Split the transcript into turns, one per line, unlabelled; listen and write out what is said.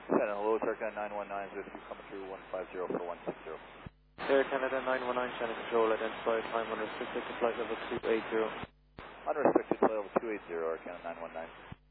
Sentinel, hello, Air Canada 919 with you coming through 150 for 160.
Air Canada 919, Channel Control, identify time unrestricted to flight level 280.
Unrestricted flight level 280, Air Canada 919.